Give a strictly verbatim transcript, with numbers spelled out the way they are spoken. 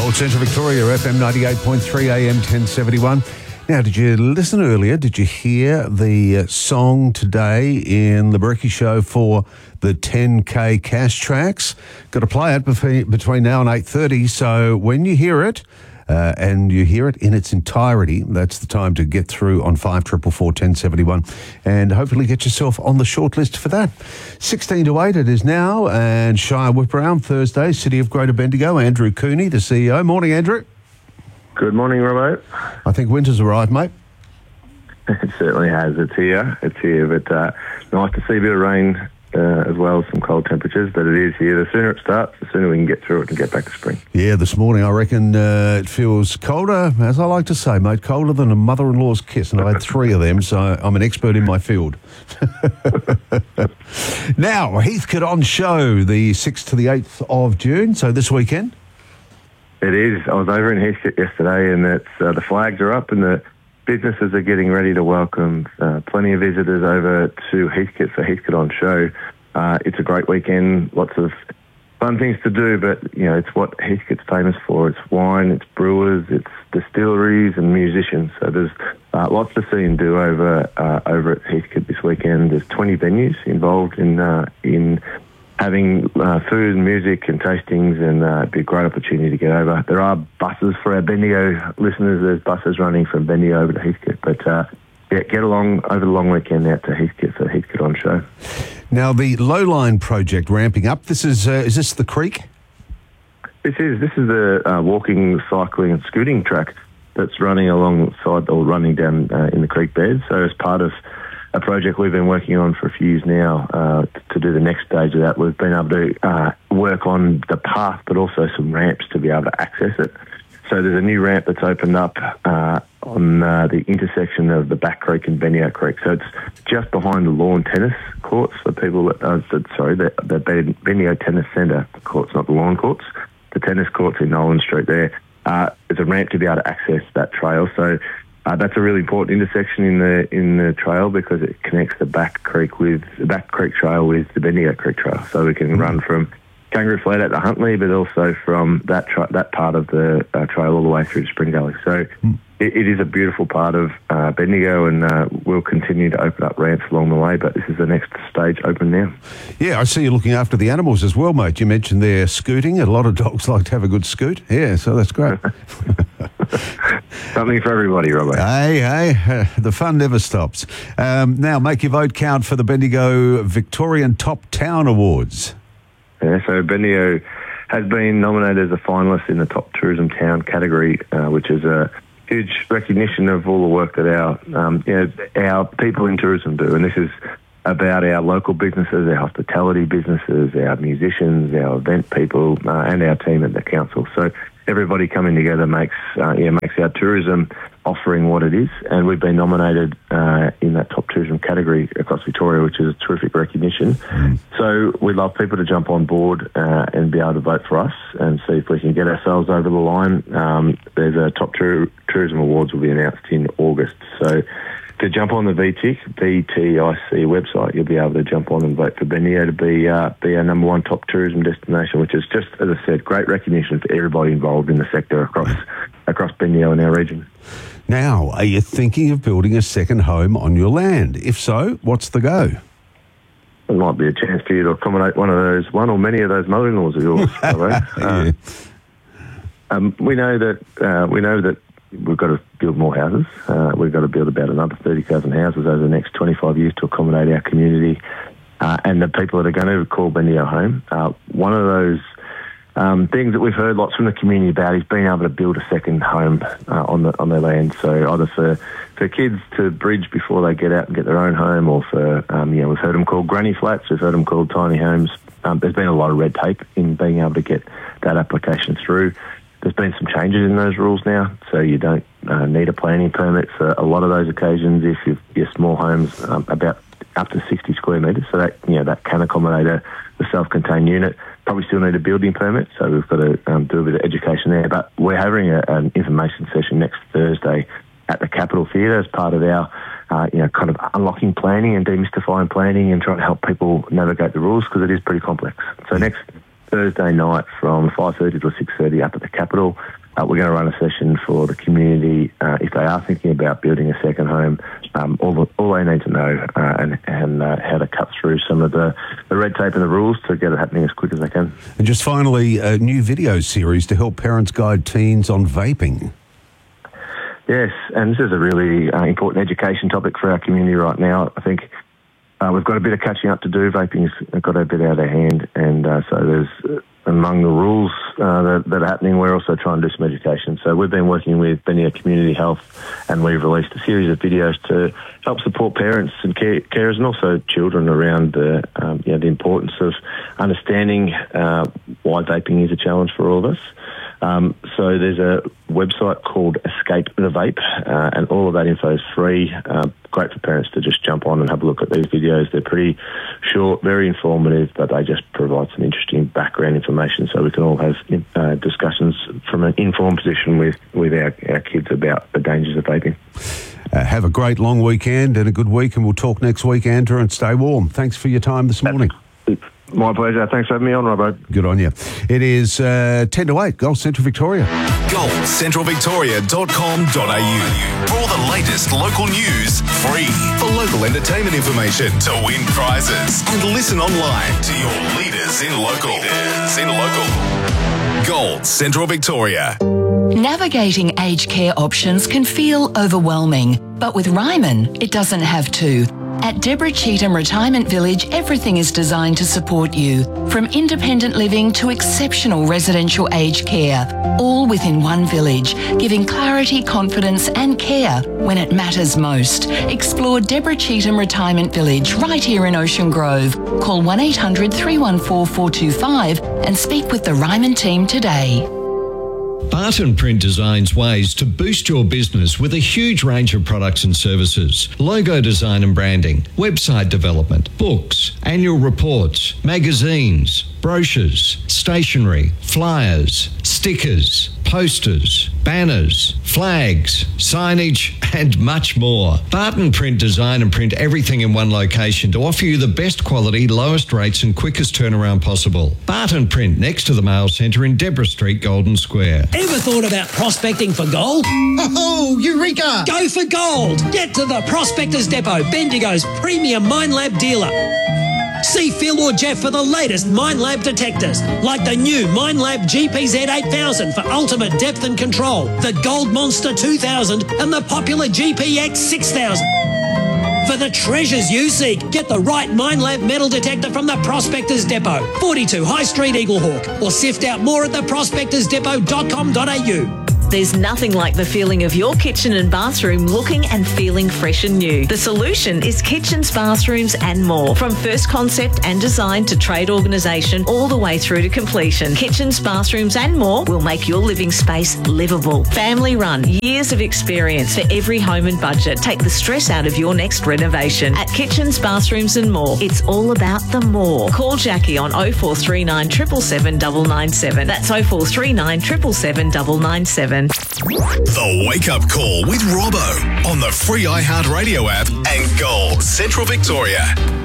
Sports Centre Victoria, F M ninety-eight point three, A M ten seventy-one. Now, did you listen earlier? Did you hear the uh, song today in the Berkey Show for the ten K cash tracks? Got to play it between, between now and eight thirty, so when you hear it, Uh, and you hear it in its entirety, that's the time to get through on five four four, one zero seven one and hopefully get yourself on the shortlist for that. sixteen to eight it is now, and Shire Whip Around Thursday, City of Greater Bendigo, Andrew Cooney, the C E O. Morning, Andrew. Good morning, Robbo. I think winter's arrived, mate. It certainly has. It's here. It's here, but uh, nice to see a bit of rain uh, as well as some cold temperatures, but it is here. The sooner it starts, the sooner we can get through it and get back to spring. Yeah, this morning I reckon uh, it feels colder, as I like to say, mate, colder than a mother-in-law's kiss, and I've had three of them, so I'm an expert in my field. Now, Heathcote on show, the sixth to the eighth of June, so this weekend. It is. I was over in Heathcote yesterday, and it's, uh, the flags are up and the businesses are getting ready to welcome uh, plenty of visitors over to Heathcote for Heathcote on show. Uh, it's a great weekend, lots of fun things to do, but you know it's what Heathcote's famous for. It's wine, it's brewers, it's distilleries and musicians. So there's uh, lots to see and do over uh, over at Heathcote this weekend. There's twenty venues involved in uh, in having uh, food and music and tastings, and uh, it'd be a great opportunity to get over. There are buses for our Bendigo listeners. There's buses running from Bendigo over to Heathcote, but uh, yeah, get along over the long weekend out to Heathcote for Heathcote on show. Now, the Lowline project ramping up. This is uh, is this the creek? This is this is the uh, walking, cycling, and scooting track that's running alongside or running down uh, in the creek bed. So, as part of a project we've been working on for a few years now uh, to do the next stage of that, we've been able to uh, work on the path, but also some ramps to be able to access it. So there's a new ramp that's opened up uh, on uh, the intersection of the Back Creek and Bendigo Creek. So it's just behind the lawn tennis courts for people that, uh, sorry, the, the Bendigo Tennis Centre courts, not the lawn courts, the tennis courts in Nolan Street there. Uh, there's a ramp to be able to access that trail. So uh, that's a really important intersection in the in the trail because it connects the Back Creek with the Back Creek Trail with the Bendigo Creek Trail. So we can mm-hmm. run from Kangaroo Flat out to Huntley, but also from that tra- that part of the uh, trail all the way through to Spring Gully. So mm. it, it is a beautiful part of uh, Bendigo, and uh, we'll continue to open up ramps along the way, but this is the next stage open now. Yeah, I see you looking after the animals as well, mate. You mentioned they're scooting. A lot of dogs like to have a good scoot. Yeah, so that's great. Something for everybody, Robert. Hey, hey, uh, the fun never stops. Um, now, make your vote count for the Bendigo Victorian Top Town Awards. Yeah, so Bendigo has been nominated as a finalist in the Top Tourism Town category, uh, which is a huge recognition of all the work that our um, you know, our people in tourism do. And this is about our local businesses, our hospitality businesses, our musicians, our event people, uh, and our team at the council. So everybody coming together makes uh, yeah makes our tourism offering what it is, and we've been nominated uh, in that top tourism category across Victoria, which is a terrific recognition. Mm. So we'd love people to jump on board uh, and be able to vote for us and see if we can get ourselves over the line. Um, there's a top tour- tourism awards will be announced in August. So to jump on the V T I C, V T I C website, you'll be able to jump on and vote for Bendigo to be uh, be our number one top tourism destination, which is just, as I said, great recognition for everybody involved in the sector across across Bendigo and our region. Now, are you thinking of building a second home on your land? If so, what's the go? It might be a chance for you to accommodate one of those, one or many of those mother-in-laws of yours. uh, yeah. um, we know that uh, we know that we've got to build more houses. Uh, we've got to build about another thirty thousand houses over the next twenty-five years to accommodate our community uh, and the people that are going to call Bendigo home. Uh, one of those um, things that we've heard lots from the community about is being able to build a second home uh, on the on their land. So either for, for kids to bridge before they get out and get their own home, or for, um, you know, we've heard them called granny flats, we've heard them called tiny homes. Um, there's been a lot of red tape in being able to get that application through. There's been some changes in those rules now, so you don't uh, need a planning permit for a lot of those occasions if you've, your small homes um, about up to sixty square metres. So that you know that can accommodate a, a self-contained unit. Probably still need a building permit, so we've got to um, do a bit of education there. But we're having a, an information session next Thursday at the Capitol Theatre as part of our uh, you know kind of unlocking planning and demystifying planning and trying to help people navigate the rules because it is pretty complex. So next Thursday night from five thirty to six thirty up at the Capitol. Uh, we're going to run a session for the community uh, if they are thinking about building a second home. Um, all, the, all they need to know uh, and, and uh, how to cut through some of the, the red tape and the rules to get it happening as quick as they can. And just finally, a new video series to help parents guide teens on vaping. Yes, and this is a really uh, important education topic for our community right now. I think uh, we've got a bit of catching up to do. Vaping's got a bit out of their hand, and uh, so there's uh, among the rules uh, that, that are happening, we're also trying to do some education. So we've been working with Benia Community Health, and we've released a series of videos to help support parents and care, carers and also children around the, um, you know, the importance of understanding uh, why vaping is a challenge for all of us. Um, so there's a website called Escape the Vape, uh, and all of that info is free. Uh, great for parents to just jump on and have a look at these videos. They're pretty short, very informative, but they just provide some interesting background information so we can all have uh, discussions from an informed position with, with our, our kids about the dangers of vaping. Uh, have a great long weekend and a good week, and we'll talk next week, Andrew, and stay warm. Thanks for your time this morning. My pleasure. Thanks for having me on, Robbo. Good on you. It is uh, ten to eight, Gold Central Victoria. gold central victoria dot com dot a u. For all the latest local news, free. For local entertainment information, to win prizes. And listen online to your leaders in local. Leaders in local. Gold Central Victoria. Navigating aged care options can feel overwhelming, but with Ryman, it doesn't have to. At Deborah Cheetham Retirement Village, everything is designed to support you, from independent living to exceptional residential aged care, all within one village, giving clarity, confidence and care when it matters most. Explore Deborah Cheetham Retirement Village right here in Ocean Grove. Call one eight hundred, three one four, four two five and speak with the Ryman team today. Barton Print designs ways to boost your business with a huge range of products and services. Logo design and branding, website development, books, annual reports, magazines, brochures, stationery, flyers, stickers, posters, banners, flags, signage, and much more. Barton Print design and print everything in one location to offer you the best quality, lowest rates and quickest turnaround possible. Barton Print, next to the Mail Centre in Deborah Street, Golden Square. Ever thought about prospecting for gold? Oh, Eureka! Go for gold! Get to the Prospectors Depot, Bendigo's premium Minelab dealer. See Phil or Jeff for the latest Minelab detectors, like the new Minelab G P Z eight thousand for ultimate depth and control, the Gold Monster two thousand and the popular G P X six thousand. For the treasures you seek, get the right Minelab metal detector from the Prospectors Depot, forty-two High Street, Eaglehawk, or sift out more at the prospectors depot dot com dot a u. There's nothing like the feeling of your kitchen and bathroom looking and feeling fresh and new. The solution is Kitchens, Bathrooms and More. From first concept and design to trade organisation all the way through to completion, Kitchens, Bathrooms and More will make your living space livable. Family run, years of experience for every home and budget. Take the stress out of your next renovation. At Kitchens, Bathrooms and More, it's all about the more. Call Jackie on oh four three nine, seven seven seven, nine nine seven. That's oh four three nine, seven seven seven, nine nine seven. The Wake Up Call with Robbo on the free iHeartRadio app and Gold Central Victoria.